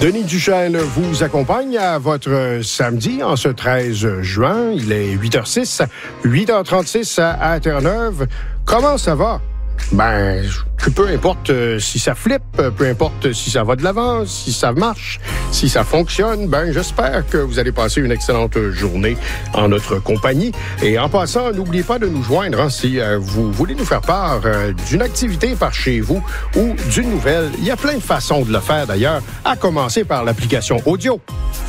Denis Duchesne vous accompagne à votre samedi en ce 13 juin. Il est 8h06, 8h36 à Terre-Neuve. Comment ça va? Ben, peu importe si ça flippe, peu importe si ça va de l'avant, si ça marche, si ça fonctionne, ben j'espère que vous allez passer une excellente journée en notre compagnie. Et en passant, n'oubliez pas de nous joindre si vous voulez nous faire part d'une activité par chez vous ou d'une nouvelle. Il y a plein de façons de le faire d'ailleurs, à commencer par l'application audio.